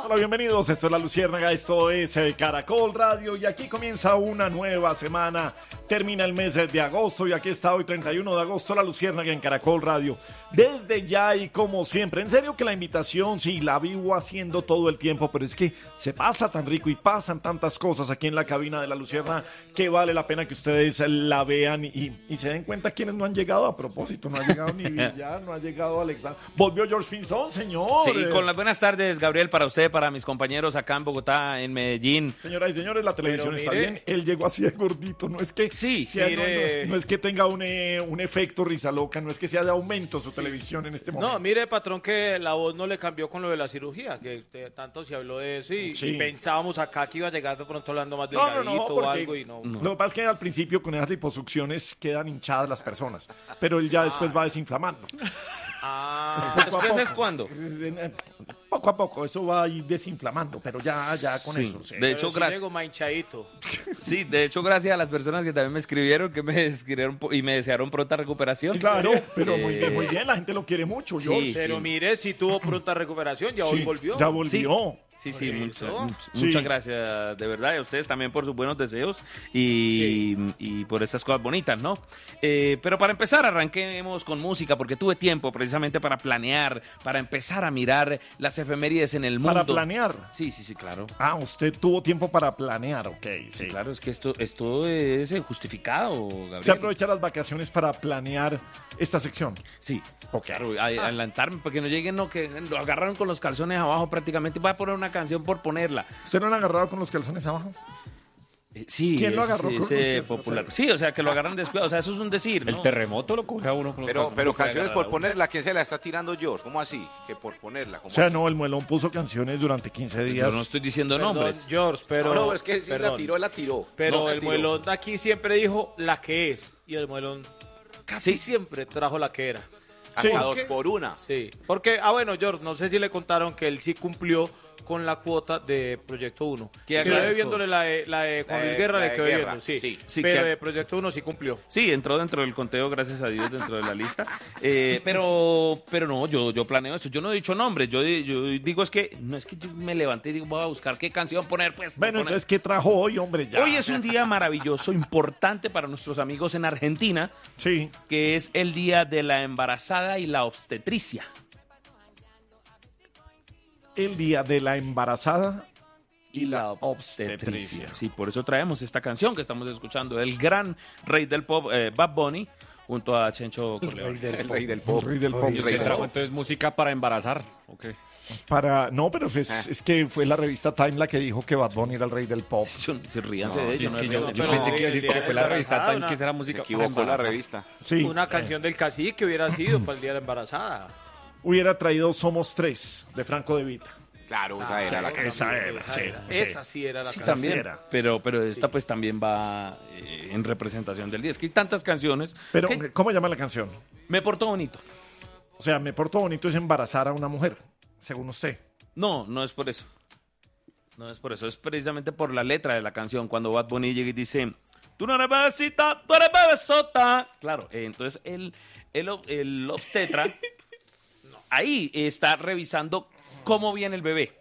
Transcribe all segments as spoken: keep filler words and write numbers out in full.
Hola, bienvenidos. Esto es La Luciérnaga, esto es eh, Caracol Radio y aquí comienza una nueva semana. Termina el mes de agosto y aquí está hoy treinta y uno de agosto La Luciérnaga en Caracol Radio. Desde ya y como siempre, en serio que la invitación sí la vivo haciendo todo el tiempo, pero es que se pasa tan rico y pasan tantas cosas aquí en la cabina de La Luciérnaga que vale la pena que ustedes la vean y, y se den cuenta quienes no han llegado a propósito. No ha llegado ni Villar, no ha llegado Alexander. Volvió George Pinzón, señor. Sí, con las buenas tardes, Gabriel, para usted, para mis compañeros acá en Bogotá, en Medellín. Señoras y señores, la televisión está bien. Él llegó así de gordito, no es que sí, sea, mire... no, no, es, no es que tenga un, eh, un efecto risa loca, no es que sea de aumento su sí. televisión en este momento. No, mire, patrón, que la voz no le cambió con lo de la cirugía, que usted, tanto se habló de eso y, sí. y pensábamos acá que iba a llegar de pronto hablando más delgadito no, no, no, o algo y no. no. Lo que pasa es que al principio con esas liposucciones quedan hinchadas las personas, pero él ya ah. después va desinflamando. Ah, ¿después es cuándo? Poco a poco, eso va a ir desinflamando, pero ya, ya con sí. eso. Sí. De hecho, si gracias. Sí, de hecho, gracias a las personas que también me escribieron, que me escribieron y me desearon pronta recuperación. Claro, pero eh... muy bien, muy bien, la gente lo quiere mucho. Sí, yo, pero sí. mire, si tuvo pronta recuperación, ya sí, hoy volvió. Ya volvió. Sí. Sí, sí, muchas, muchas, sí. muchas gracias, de verdad, y a ustedes también por sus buenos deseos y, sí. y por estas cosas bonitas, ¿no? Eh, pero para empezar, arranquemos con música, porque tuve tiempo precisamente para planear, para empezar a mirar las efemérides en el mundo. ¿Para planear? Sí, sí, sí, claro. Ah, usted tuvo tiempo para planear, ok. Sí, sí claro, es que esto, esto es justificado, Gabriel. ¿Se aprovecha las vacaciones para planear esta sección? Sí, okay. Claro, a, a adelantarme, para que no lleguen, no, que lo agarraron con los calzones abajo prácticamente, voy a poner una canción por ponerla. ¿Usted no lo ha agarrado con los calzones abajo? Eh, sí, ¿quién lo agarró? Sí, con ese los popular. Sí, o sea, que lo agarran después, o sea, eso es un decir, ¿no? El terremoto lo coge a uno con los pero, calzones. Pero canciones por ponerla, ¿quién se la está tirando George? ¿Cómo así? Que por ponerla, ¿cómo O sea, así? no, el Muelón puso canciones durante quince días. Yo no estoy diciendo perdón, nombres. George, pero... No, no, es que si la tiró, la tiró. Pero no, el tiró. Muelón aquí siempre dijo la que es, y el Muelón casi sí. siempre trajo la que era. Hasta sí. dos por una. Sí, porque, ah bueno, George, no sé si le contaron que él sí cumplió con la cuota de Proyecto uno. Que quedó debiéndole la de, la de Juan Luis Guerra, le quedó debiendo, sí. sí. sí pero de Proyecto uno sí cumplió. Sí, entró dentro del conteo, gracias a Dios, dentro de la lista. Eh, pero pero no, yo, yo planeo esto. Yo no he dicho nombres, yo, yo digo es que, no es que yo me levanté y digo, voy a buscar qué canción poner, pues. Bueno, poner. entonces, ¿qué trajo hoy, hombre? Ya. Hoy es un día maravilloso, importante para nuestros amigos en Argentina. Sí. Que es el Día de la Embarazada y la Obstetricia. El Día de la Embarazada y la Obstetricia. Sí, por eso traemos esta canción que estamos escuchando, el gran rey del pop, eh, Bad Bunny, junto a Chencho Corleone. El rey del pop. El rey del pop. El rey del pop. Entonces, música para embarazar, ¿ok? Para, no, pero es, ah. es que fue la revista Time la que dijo que Bad Bunny era el rey del pop. Se ríanse no, de ellos. Es no que es yo, no, yo no, pensé no, que iba a decir que fue la revista Time que esa música. Se equivocó la revista. Sí. Una canción del cacique hubiera sido para el Día de la Embarazada. Hubiera traído Somos Tres, de Franco De Vita. Claro, esa ah, era sí, la canción. Esa era, esa sí, era. sí. Esa sí era la sí, canción. También, pero, pero esta sí. pues también va eh, en representación del día. Es que hay tantas canciones. Pero, que... ¿cómo llama la canción? Me portó bonito. O sea, me portó bonito es embarazar a una mujer, según usted. No, no es por eso. No es por eso. Es precisamente por la letra de la canción. Cuando Bad Bunny llega y dice, tú no eres bebecita, tú eres bebesota. Claro, eh, entonces el, el, el obstetra no. ahí está revisando cómo viene el bebé.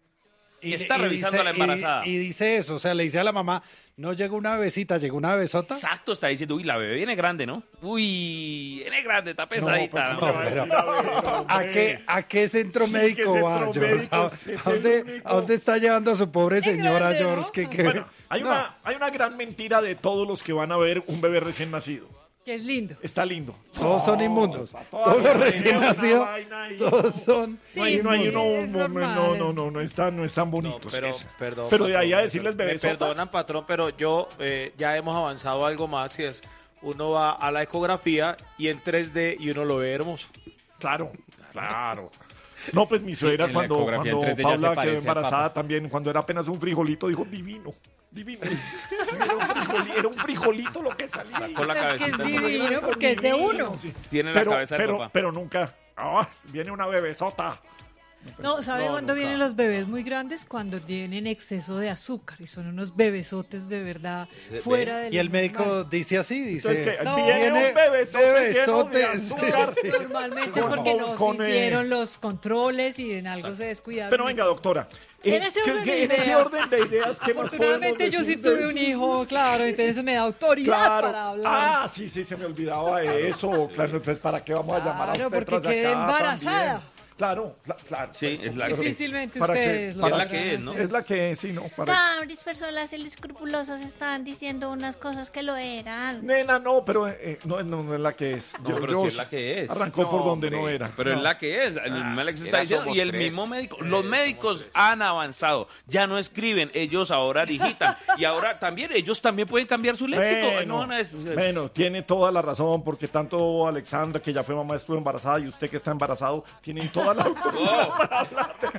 Y está y revisando dice, a la embarazada. Y, y dice eso, o sea, le dice a la mamá, no llegó una bebecita, llegó una bebesota. Exacto, está diciendo, uy, la bebé viene grande, ¿no? Uy, viene grande, está pesadita. No, no, pero, ¿a, ¿a, qué, ¿A qué centro sí, médico centro va, George? ¿A, ¿A, dónde, ¿A dónde está llevando a su pobre señora, grande, George? ¿no? ¿Qué, qué? Bueno, hay, no. una, hay una gran mentira de todos los que van a ver un bebé recién nacido. Que es lindo. Está lindo. Todos son inmundos. Todos los recién nacidos, todos son sí, no hay, no, hay, no, no, no, no, no, no están, no están bonitos. No, pero, perdón, pero patrón, de ahí a decirles bebé. Me perdonan, patrón, pero yo eh, ya hemos avanzado algo más y es uno va a la ecografía y en tres D y uno lo ve hermoso. Claro, claro. No, pues mi suegra sí, cuando, cuando Paula quedó embarazada también, cuando era apenas un frijolito, dijo divino. Divino. Era un, frijolito, era un frijolito lo que salía. Con la es que es divino porque es de uno. Sí. Tiene pero, la cabeza de pero, papá. Pero nunca. Oh, viene una bebesota. No, ¿sabe No, cuándo nunca. vienen los bebés muy grandes? Cuando tienen exceso de azúcar y son unos bebesotes de verdad fuera de Y el médico dice así, dice... Entonces, que No. viene un bebesote, bebesote. lleno de azúcar. Normalmente es Con- porque no con, se eh, hicieron los controles y en algo se descuidaron. Pero venga, doctora. eh, En ese ¿qué- orden qué- de en ese ideas. orden de ideas, ¿qué más podemos Afortunadamente yo sí decir de tuve eso? un hijo, claro, entonces me da autoridad Claro. para hablar. Ah, sí, sí, se me olvidaba de eso. Claro, entonces, ¿para qué vamos a llamar a Claro, usted porque tras quedé acá embarazada. también? Claro, cla- claro. Sí, es la Pero- que- Difícilmente ¿para qué? ustedes lo ¿Para Es la logran que es, ¿no? hacer. Es la que es, sí, ¿no? Para... Cabris, personas escrupulosas estaban diciendo unas cosas que lo eran. Nena, no, pero eh, no, no, no es la que es. No, pero sí es la que es. Arrancó No, por donde hombre. no era. Pero No. es la que es, el mismo Alex está era diciendo, somos y el tres. mismo médico, los médicos han avanzado, ya no escriben, ellos ahora digitan, y ahora también, ellos también pueden cambiar su léxico. Bueno, no van a des- bueno, tiene toda la razón, porque tanto Alexandra, que ya fue mamá, estuvo embarazada, y usted que está embarazado, tienen toda la autoridad Oh. para hablar de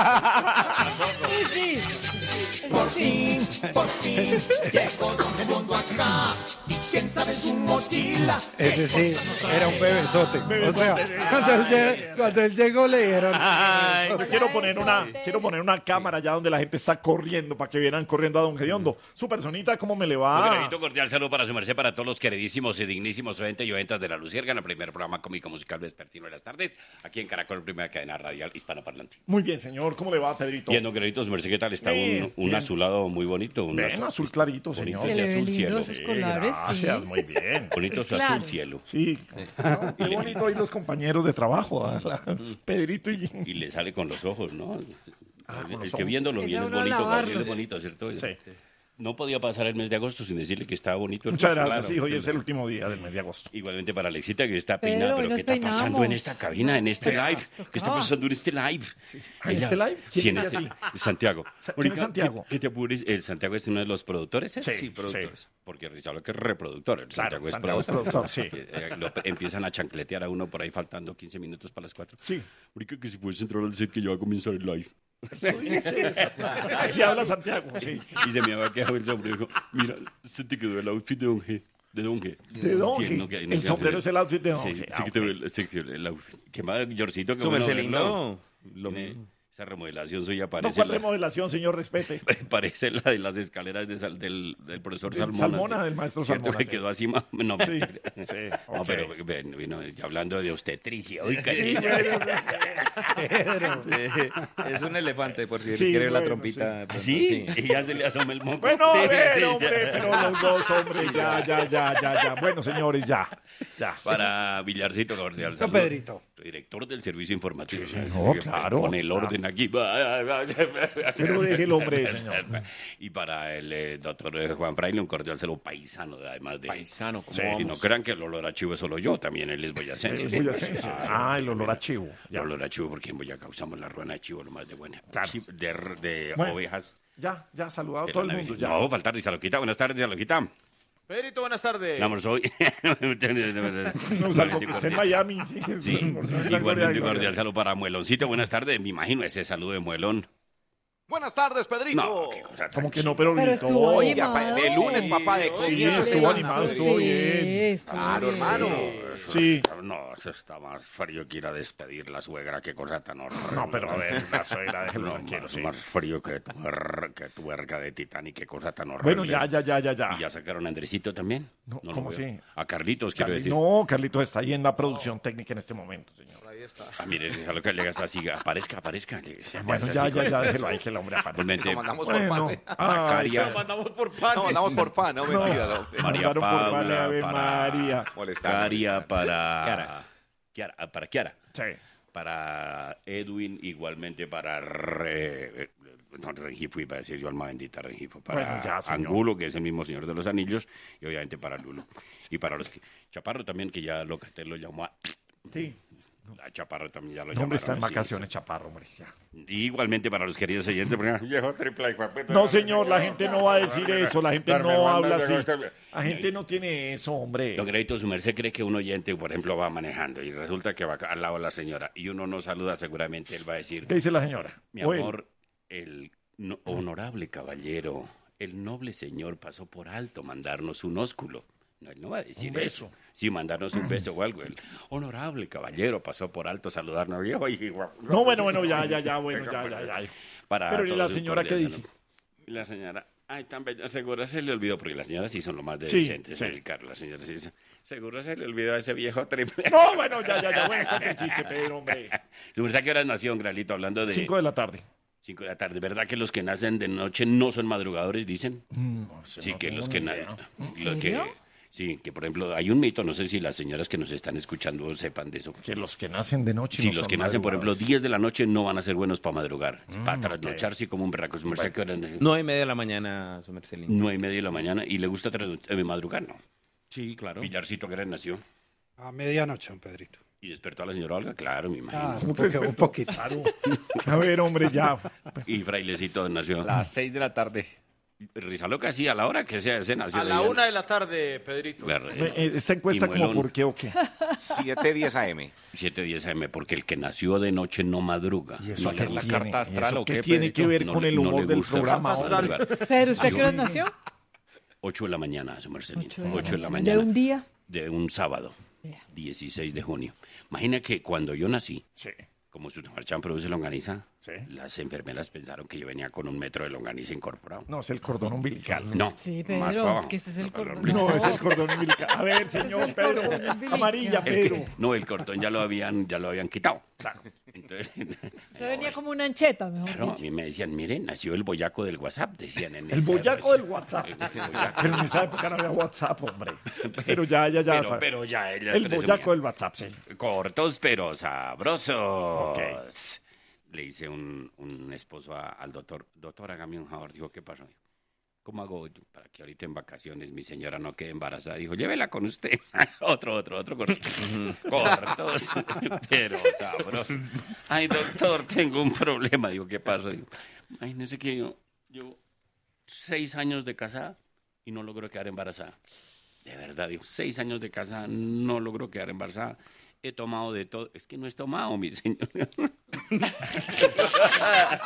Sí, sí. Eso sí. Ese sí, era un bebesote. O sea, cuando él, llegó, cuando él llegó le dijeron... Ay, "Bebesote". quiero poner una, quiero poner una cámara allá donde la gente está corriendo para que vieran corriendo a Don Gediondo. Su personita, ¿cómo me le Un va? granito cordial saludo para su merced, para todos los queridísimos y dignísimos oyentes y oyentas de La Luciérnaga, el primer programa cómico musical vespertino de las tardes, aquí en Caracol, primera cadena radial hispanoparlante. Muy bien, señor. ¿Cómo le va, Pedrito? Bien, don Granito, su merced, ¿qué tal? Está Bien, un, un bien. azulado muy bonito. Un Bien, azul clarito, bonito señor. Se ese le ve azul lindo cielo. esos colores, sí. Gracias, muy bien. Bonito Sí, su claro. azul cielo. Sí, ¿no? Qué bonito hoy los compañeros de trabajo, ¿verdad? Pedrito y... Y le sale con los ojos, ¿no? Ah, con el los que ojos. viéndolo Esa bien es uno bonito, lavarlo. Gabriel es bonito, ¿cierto? Sí. No podía pasar el mes de agosto sin decirle que estaba bonito. el Muchas mes. gracias, Claro. sí, hoy es el último día del mes de agosto. Igualmente para Alexita, que está Pedro, peinada, hoy pero nos ¿qué está pasando peinamos. en esta cabina, en este Pues, live? ¿Qué está tocaba. pasando en este live? ¿En este live? Sí, en ¿Quién este. es así? Santiago. Sa- ¿quién es Mónica, Santiago? ¿Qué, qué te apures? El Santiago es uno de los productores, ¿eh? Sí, Sí, productores. Porque Rizal que es reproductor. El Claro, Santiago es Santiago es productor. productor, sí. Eh, lo pe- empiezan a chancletear a uno por ahí faltando quince minutos para las cuatro. Sí. Mónica, que si puedes entrar al set que ya va a comenzar el live. Eso dice esa- Así habla Santiago, sí. Y se me había quedado el sombrero y dijo, mira, se te quedó el outfit de Don G. De Don G. De Don Sí, G. no, que- no El se sombrero hace- es el outfit de Don Sí, G. sí Ah, que te ok. veo el, sí que el outfit. Qué más, Yorcito, que Su bueno merced verlo. lindo. Lo- Tiene esa remodelación suya No, parece, ¿cuál la, remodelación, señor? Respete. parece la de las escaleras de Sal- del, del profesor Del Salmona. Salmona, sí. del maestro Cierto Salmona, que sí. quedó así más... No, Sí, sí, no, ok. pero ven, vino ya hablando de obstetricia. Uy, Sí, cariño. bueno, Sí, es un elefante, por si Sí, quiere la bueno, trompita. ¿Ah, sí? Y ya se le asoma el moco. Bueno, a Sí, ver, sí, hombre, pero los dos, hombre, ya, ya, ya, ya, ya. Bueno, señores, ya, ya. Para Villarcito Cordial. No, saludo. Pedrito. Director del servicio informativo. Sí, señor, claro. Con el orden aquí. Pero deje el hombre, señor. Y para el eh, doctor eh, Juan Fraile, un cordial saludo paisano, además de... Paisano, ¿cómo Sí, Y no vamos? crean que el olor a chivo es solo yo, también él es boyacense. Es boyacense. Ah, el olor a chivo. El olor a chivo, porque en Boyacá usamos la ruana de chivo, lo más de buena. Claro. Chi- De, de Bueno. ovejas. Ya, ya, saludado de todo el la mundo, Navidad. ya. No, faltar Rizaloquita. Buenas tardes, Rizaloquita. Pedrito, buenas tardes. Vamos hoy. No, salvo que esté en Miami. Sí, Sí, por si no hay la gloria igualmente de un cordial gloria. saludo para Mueloncito. Buenas tardes, me imagino ese saludo de Muelón. Buenas tardes, Pedrito. No, qué cosa tan Como que no, pero Pero gritó. estuvo Oye, animado. pa- de lunes, papá, de Sí, comienzo de estuvo semana. animado, Sí. estuvo bien. estuvo Claro, bien. hermano. Eso Sí. está- no, eso está más frío que ir a despedir la suegra, qué cosa tan horrible. No, pero a ver, la suegra, déjelo No, tranquilo, más, sí. más frío que tuer- que tuerca de Titanic, qué cosa tan horrible. Bueno, ya, ya, ya, ya, ya. ¿Y ya sacaron a Andresito también? No, lo ¿cómo veo. así? A Carlitos, quiero Carli- decir. No, Carlitos está ahí en la producción técnica en este momento, señor. Ahí está. Ah, mire, déjalo que le hagas así, aparezca, aparezca. le- se Bueno, hace ya, así. ya, ya, déjelo ahí que el hombre aparece. Igualmente, Lo mandamos por Bueno, pan. ah, Caria, Lo mandamos por pan. No, mandamos por pan, no, mentira. No. María mandaron por Paula, Vale Ave para- María. Molestar, Caria molestar. para... Kiara. Kiara, ah, para Kiara. Sí. Para Edwin, igualmente para Re, no, Rengifo, iba a decir yo, alma bendita Rengifo, para Bueno, ya, señor. Angulo, que es el mismo Señor de los Anillos, y obviamente para Lulu. Y para los que, Chaparro también, que ya lo que lo llamó a, Sí. a Chaparro también ya lo El llamaron. hombre está en así. vacaciones, chaparro, hombre. Ya. Y igualmente para los queridos oyentes, porque, viejo triple, hijo de puta. No, señor, la gente no va a decir eso. La gente Darme no manda, habla así. darme- La gente no tiene eso, hombre. Don Crédito, su merced cree que un oyente, por ejemplo, va manejando y resulta que va al lado de la señora y uno no saluda, seguramente él va a decir, ¿Qué dice la señora? mi O él. amor, el no- honorable caballero, el noble señor pasó por alto mandarnos un ósculo. No, él no va a decir un beso. eso. Sí, mandarnos un beso o algo. El honorable caballero pasó por alto a saludarnos. Y, oye, no, bueno, bueno, ya, ya, ya, bueno, ya, ya, ya. Para Pero ¿y la señora qué dice? Y la señora, ay, tan bella, seguro se le olvidó, porque las señoras sí son lo más de sí, decentes, sí. Carlos, las señoras sí, seguro se le olvidó a ese viejo triple. No, bueno, ya, ya, ya, bueno, cuánto chiste, Pedro, hombre. ¿Tú sabes qué hora nació, Gralito, hablando de... Cinco de la tarde. Cinco de la tarde, ¿verdad que los que nacen de noche no son madrugadores, dicen? No sé, sí, no que los que nacen... ¿En serio? Sí, que por ejemplo, hay un mito, no sé si las señoras que nos están escuchando sepan de eso. Que los que nacen de noche sí, no los son que nacen, por ejemplo, diez de la noche no van a ser buenos para madrugar. Mm, para trasnochar, sí, okay. como un berraco. Su merced, ¿qué hora? Nueve y media de la mañana, su merced. Nueve y media de la mañana. ¿Y le gusta trasnochar, eh, madrugar? No. Sí, claro. Villarcito Guerra nació. A medianoche, don Pedrito. ¿Y despertó a la señora Olga? Claro, me imagino. Ah, un, poco, un poquito. Claro. A ver, hombre, ya. Y Frailecito nació. A las seis de la tarde. Rizaloca, sí, a la hora que sea, se nació. A la una de la tarde, Pedrito. Eh, Esta encuesta como por qué o qué. siete diez a eme. siete diez a eme, porque el que nació de noche no madruga. ¿Y eso no qué le- la tiene? carta astral ¿Eso o qué qué, tiene que ver no con le- el no humor le del gusta programa? Carta astral. hombre? Pero ¿usted a qué hora nació? ocho de la mañana, su Marcelino. Ocho de la ocho de la mañana. mañana. ¿De un día? De un sábado, Ya. dieciséis de junio. Imagina que cuando yo nací, Sí. como su marchán produce longaniza, Sí. las enfermeras pensaron que yo venía con un metro de longaniza incorporado. No, es el cordón umbilical. No, Sí, más Pedro, para es que ese es el cordón. No, es el cordón umbilical. A ver, señor el Pedro. cordón umbilical. Amarilla, El Pedro. que- no, el cortón ya lo habían, ya lo habían quitado. Entonces, Se venía como una ancheta, mejor claro, a dicho. mí me decían, miren, nació el boyaco del WhatsApp, decían en El esa- boyaco del WhatsApp. El boyaco. Pero en esa época no había WhatsApp, hombre. Pero ya, ya, ya. Pero, sabe. pero ya, ella El presumía. boyaco del WhatsApp, sí. Cortos pero sabrosos. Ok. Le hice un, un esposo a- al doctor. Doctor, hágame un favor. Dijo, ¿qué pasó? Dijo, ¿cómo hago yo para que ahorita en vacaciones mi señora no quede embarazada? Dijo, llévela con usted. otro, otro, otro. Cortos, cortos pero sabrosos. Ay, doctor, tengo un problema. Digo, ¿qué pasó? Digo, imagínese que yo llevo seis años de casada y no logro quedar embarazada. De verdad, digo, seis años de casada, no logro quedar embarazada. He tomado de todo. Es que no he tomado, mi señor.